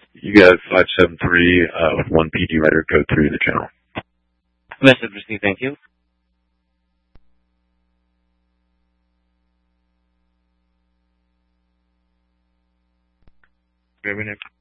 You got 573 with 1 PD writer code through the channel. Message received, thank you. Good evening.